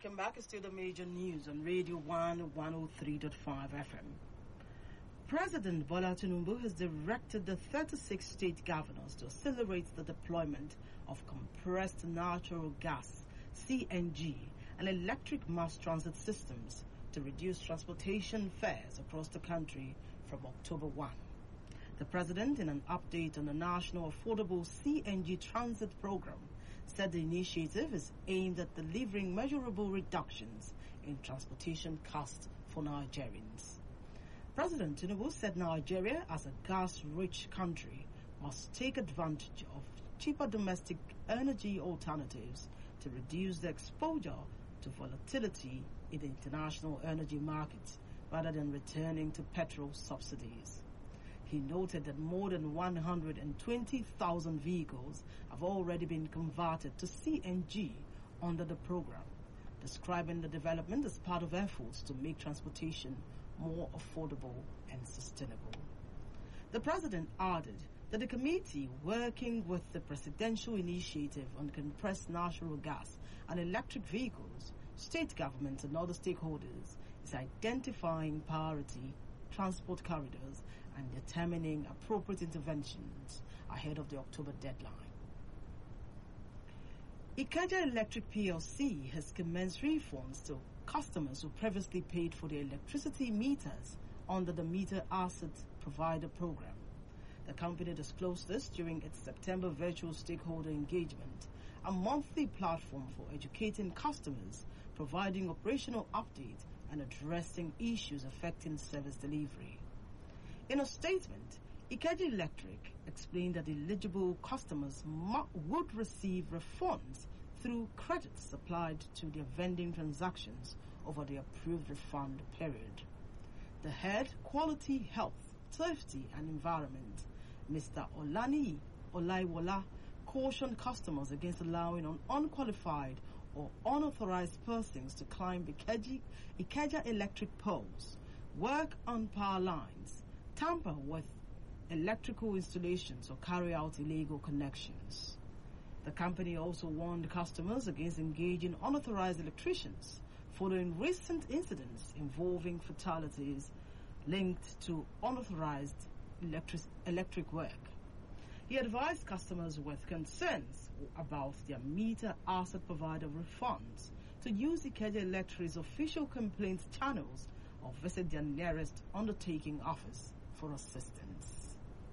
welcome back. It's still the major news on Radio 103.5 FM. President Bola Tinubu has directed the 36 state governors to accelerate the deployment of compressed natural gas, CNG, and electric mass transit systems to reduce transportation fares across the country from October 1. The president, in an update on the National Affordable CNG Transit Program, said the initiative is aimed at delivering measurable reductions in transportation costs for Nigerians. President Tinubu said Nigeria, as a gas-rich country, must take advantage of cheaper domestic energy alternatives to reduce the exposure to volatility in the international energy markets rather than returning to petrol subsidies. He noted that more than 120,000 vehicles have already been converted to CNG under the program, describing the development as part of efforts to make transportation more affordable and sustainable. The president added that the committee, working with the Presidential Initiative on Compressed Natural Gas and Electric Vehicles, state governments and other stakeholders, is identifying priority transport corridors and determining appropriate interventions ahead of the October deadline. Ikeja Electric PLC has commenced refunds to customers who previously paid for their electricity meters under the Meter Asset Provider Program. The company disclosed this during its September virtual stakeholder engagement, a monthly platform for educating customers, providing operational updates, and addressing issues affecting service delivery. In a statement, Ikeja Electric explained that eligible customers would receive refunds through credits applied to their vending transactions over the approved refund period. The head, Quality, Health, Safety and Environment, Mr. Olani Olaiwola, cautioned customers against allowing unqualified or unauthorized persons to climb Ikeja electric poles, work on power lines, tamper with electrical installations, or carry out illegal connections. The company also warned customers against engaging unauthorized electricians following recent incidents involving fatalities linked to unauthorized electric work. He advised customers with concerns about their meter asset provider refunds to use Ikeja Electric's official complaints channels or visit their nearest undertaking office for assistance.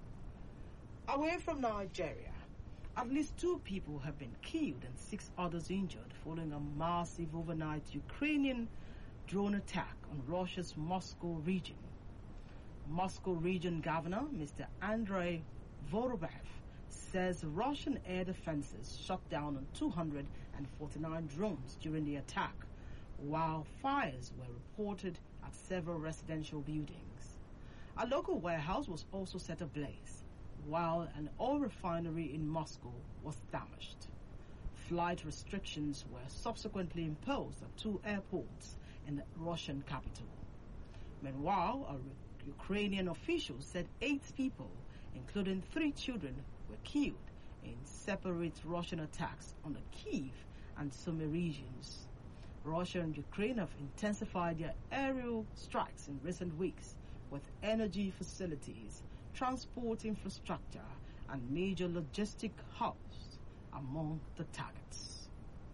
Away from Nigeria, at least 2 people have been killed and 6 others injured following a massive overnight Ukrainian drone attack on Russia's Moscow region. Moscow region governor, Mr. Andrei Vorobev, says Russian air defenses shot down on 249 drones during the attack, while fires were reported at several residential buildings. A local warehouse was also set ablaze, while an oil refinery in Moscow was damaged. Flight restrictions were subsequently imposed at 2 airports in the Russian capital. Meanwhile, a Ukrainian official said 8 people, including 3 children, were killed in separate Russian attacks on the Kyiv and Sumy regions. Russia and Ukraine have intensified their aerial strikes in recent weeks, with energy facilities, transport infrastructure, and major logistic hubs among the targets.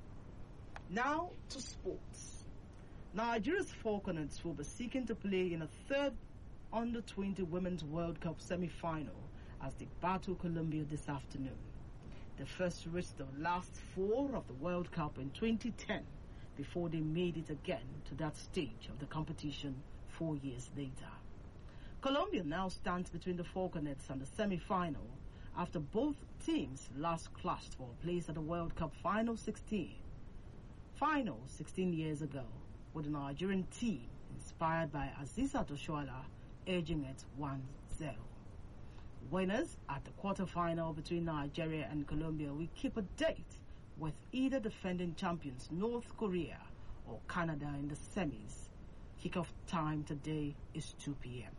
Now to sports. Nigeria's Falconets will be seeking to play in a third Under-20 Women's World Cup semi-final as they battle Colombia this afternoon. They first reached the last 4 of the World Cup in 2010 before they made it again to that stage of the competition 4 years later. Colombia now stands between the Falconets and the semi-final after both teams last clashed for a place at the World Cup Final 16 years ago, with the Nigerian team inspired by Azizat Oshoala edging it 1-0. Winners at the quarter-final between Nigeria and Colombia will keep a date with either defending champions North Korea or Canada in the semis. Kickoff time today is 2 p.m.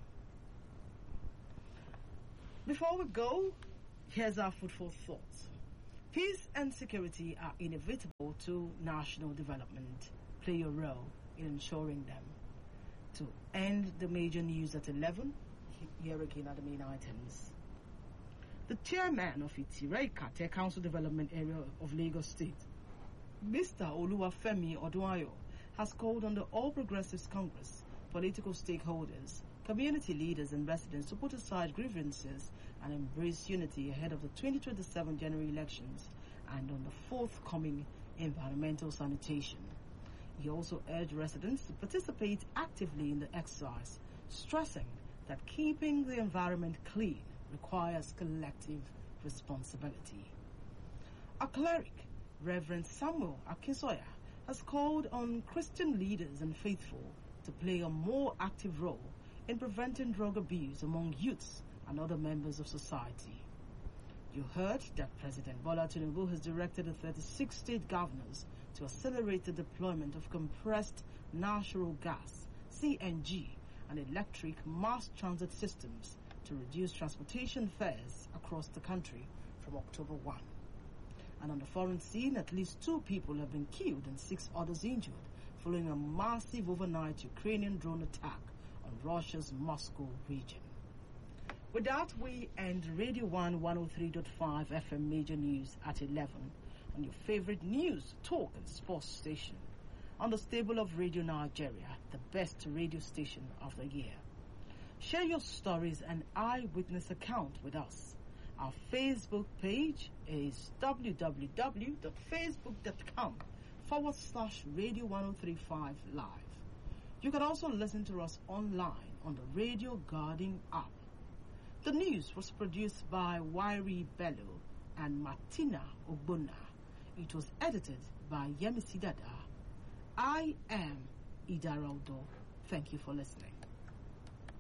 Before we go, here's our food for thought. Peace and security are inevitable to national development. play a role in ensuring them. To end the major news at 11, here again are the main items. The chairman of Itire-Ikate Council Development Area of Lagos State, Mr. Oluwafemi Odunayo, has called on the All Progressives Congress, political stakeholders, community leaders and residents to put aside grievances and embrace unity ahead of the 2027 general elections and on the forthcoming environmental sanitation. He also urged residents to participate actively in the exercise, stressing that keeping the environment clean requires collective responsibility. A cleric, Reverend Samuel Akinsoya, has called on Christian leaders and faithful to play a more active role in preventing drug abuse among youths and other members of society. You heard that President Bola Tinubu has directed the 36 state governors to accelerate the deployment of compressed natural gas, CNG, and electric mass transit systems to reduce transportation fares across the country from October 1. And on the foreign scene, at least 2 people have been killed and 6 others injured following a massive overnight Ukrainian drone attack on Russia's Moscow region. With that, we end Radio 1 103.5 FM Major News at 11 on your favorite news, talk and sports station on the stable of Radio Nigeria, the best radio station of the year. Share your stories and eyewitness account with us. Our Facebook page is www.facebook.com/Radio 1035 Live. You can also listen to us online on the Radio Garden app. The news was produced by Wairi Bello and Martina Ogbonna. It was edited by Yemisi Dada. I am Idaraldo. Thank you for listening.